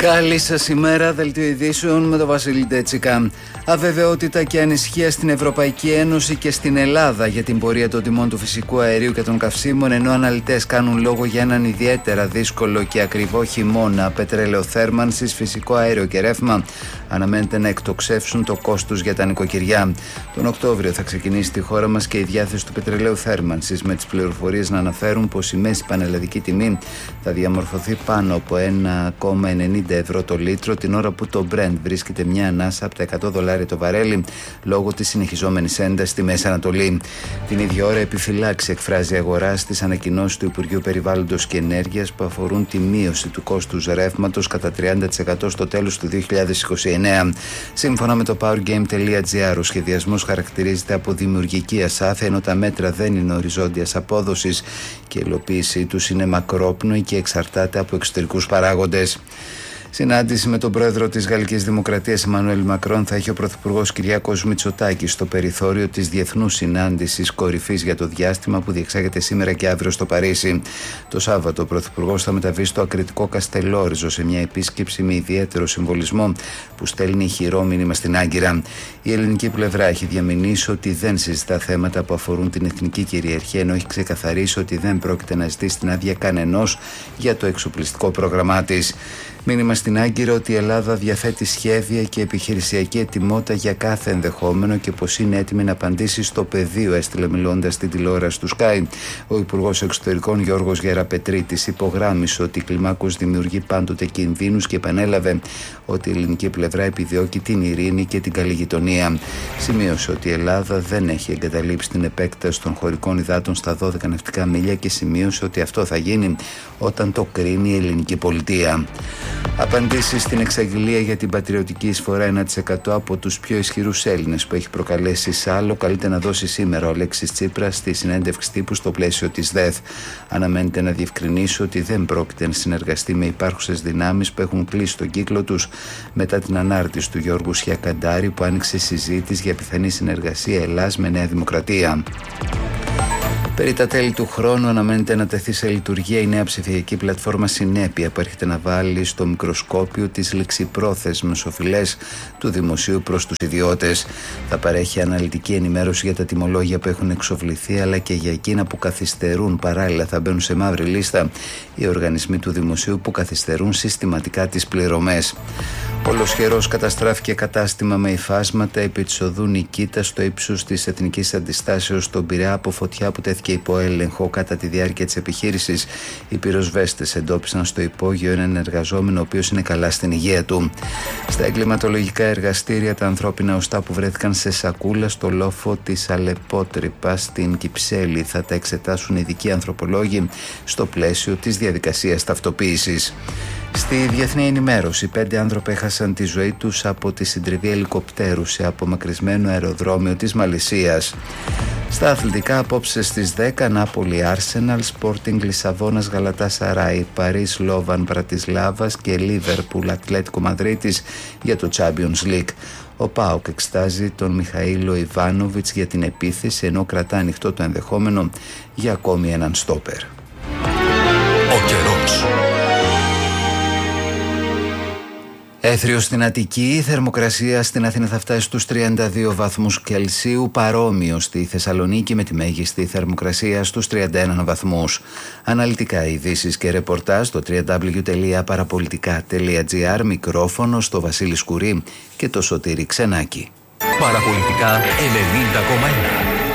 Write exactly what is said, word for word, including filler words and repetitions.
Καλή σας ημέρα, δελτίο ειδήσεων με τον Βασίλη Ντέτσικα. Αβεβαιότητα και ανησυχία στην Ευρωπαϊκή Ένωση και στην Ελλάδα για την πορεία των τιμών του φυσικού αερίου και των καυσίμων, ενώ αναλυτές κάνουν λόγο για έναν ιδιαίτερα δύσκολο και ακριβό χειμώνα. Πετρέλαιο θέρμανσης, φυσικό αέριο και ρεύμα αναμένεται να εκτοξεύσουν το κόστος για τα νοικοκυριά. Τον Οκτώβριο θα ξεκινήσει στη χώρα μας και η διάθεση του πετρελαίου θέρμανσης, με τις πληροφορίες να αναφέρουν πως η μέση πανελλαδική τιμή θα διαμορφωθεί πάνω από ένα κόμμα ενενήντα ευρώ το λίτρο, την ώρα που το Brent βρίσκεται μια ανάσα από τα εκατό δολάρια το βαρέλι λόγω της συνεχιζόμενης έντασης στη Μέση Ανατολή. Την ίδια ώρα, επιφυλάξει εκφράζει η αγορά στις ανακοινώσεις του Υπουργείου Περιβάλλοντος και Ενέργειας που αφορούν τη μείωση του κόστους ρεύματος κατά τριάντα τοις εκατό στο τέλος του δύο χιλιάδες είκοσι εννέα. Σύμφωνα με το powergame.gr, ο σχεδιασμός χαρακτηρίζεται από δημιουργική ασάφεια, ενώ τα μέτρα δεν είναι οριζόντιας απόδοσης και η υλοποίησή τους είναι μακρόπνοη και εξαρτάται από εξωτερικούς παράγοντες. Συνάντηση με τον πρόεδρο της Γαλλικής Δημοκρατίας Εμμανουέλ Μακρόν θα έχει ο πρωθυπουργός Κυριάκος Μητσοτάκης στο περιθώριο της Διεθνούς Συνάντησης Κορυφής για το Διάστημα που διεξάγεται σήμερα και αύριο στο Παρίσι. Το Σάββατο ο πρωθυπουργός θα μεταβεί στο ακριτικό Καστελόριζο σε μια επίσκεψη με ιδιαίτερο συμβολισμό που στέλνει ηχηρό μήνυμα στην Άγκυρα. Η ελληνική πλευρά έχει διαμηνήσει ότι δεν συζητά θέματα που αφορούν την εθνική κυριαρχία, ενώ έχει ξεκαθαρίσει ότι δεν πρόκειται να ζητήσει την άδεια κανενός για το εξοπλιστικό πρόγραμμά της. Μήνυμα στην Άγκυρα ότι η Ελλάδα διαθέτει σχέδια και επιχειρησιακή ετοιμότητα για κάθε ενδεχόμενο και πως είναι έτοιμη να απαντήσει στο πεδίο, έστειλε μιλώντας στην τηλεόραση του Sky. Ο Υπουργός Εξωτερικών Γιώργος Γεραπετρίτης υπογράμμισε ότι η κλιμάκωση δημιουργεί πάντοτε κινδύνους και επανέλαβε ότι η ελληνική πλευρά επιδιώκει την ειρήνη και την καλή γειτονία. Σημείωσε ότι η Ελλάδα δεν έχει εγκαταλείψει την επέκταση των χωρικών υδάτων στα δώδεκα ναυτικά μίλια και σημείωσε ότι αυτό θα γίνει όταν το κρίνει η ελληνική πολιτεία. Απαντήσεις στην εξαγγελία για την πατριωτική εισφορά ένα τοις εκατό από τους πιο ισχυρούς Έλληνες που έχει προκαλέσει Σάλο καλείται να δώσει σήμερα ο Αλέξης Τσίπρας στη συνέντευξη τύπου στο πλαίσιο της ΔΕΘ. Αναμένεται να διευκρινίσει ότι δεν πρόκειται να συνεργαστεί με υπάρχουσες δυνάμεις που έχουν κλείσει τον κύκλο τους μετά την ανάρτηση του Γιώργου Σιακαντάρη που άνοιξε συζήτηση για πιθανή συνεργασία Ελλάς με Νέα Δημοκρατία. Περί τα τέλη του χρόνου αναμένεται να τεθεί σε λειτουργία η νέα ψηφιακή πλατφόρμα Συνέπεια που έρχεται να βάλει στο μικροσκόπιο τις ληξιπρόθεσμες οφειλές του δημοσίου προς τους ιδιώτες. Θα παρέχει αναλυτική ενημέρωση για τα τιμολόγια που έχουν εξοβληθεί αλλά και για εκείνα που καθυστερούν. Παράλληλα θα μπαίνουν σε μαύρη λίστα οι οργανισμοί του δημοσίου που καθυστερούν συστηματικά τις πληρωμές. Ολοσχερός καταστράφηκε κατάστημα με υφάσματα επί της οδού Νικήτα στο ύψος της Εθνικής Αντιστάσεως στον Πειραιά από φωτιά που τέθηκε υπό έλεγχο κατά τη διάρκεια της επιχείρησης. Οι πυροσβέστες εντόπισαν στο υπόγειο έναν εργαζόμενο ο οποίος είναι καλά στην υγεία του. Στα εγκληματολογικά εργαστήρια τα ανθρώπινα οστά που βρέθηκαν σε σακούλα στο λόφο της Αλεπότρυπα στην Κυψέλη θα τα εξετάσουν ειδικοί ανθρωπολόγοι στο πλαίσιο της διαδικασίας ταυτοποίησης. Στη διεθνή ενημέρωση, πέντε άνθρωποι έχασαν τη ζωή τους από τη συντριβή ελικοπτέρου σε απομακρυσμένο αεροδρόμιο της Μαλαισίας. Στα αθλητικά, απόψε στις δέκα, Νάπολη Arsenal, Sporting Λισαβόνας Γαλατασαράι, Παρίς Λόβαν Μπρατισλάβας και Λίβερπουλ Ατλέτικο Μαδρίτης για το Champions League. Ο ΠΑΟΚ εξτάζει τον Μιχαήλο Ιβάνοβιτς για την επίθεση, ενώ κρατά ανοιχτό το ενδεχόμενο για ακόμη έναν στόπερ. Ο καιρός. Έθριο στην Αττική, η θερμοκρασία στην Αθήνα θα φτάσει στους τριάντα δύο βαθμούς Κελσίου, παρόμοιο στη Θεσσαλονίκη με τη μέγιστη θερμοκρασία στους τριάντα ένα βαθμούς. Αναλυτικά ειδήσεις και ρεπορτάζ στο double-u double-u double-u τελεία παραπολιτικά τελεία τζι άρ, μικρόφωνο στο Βασίλη Σκουρί και το Σωτήρη Ξενάκη. Παραπολιτικά ενενήντα κόμμα ένα.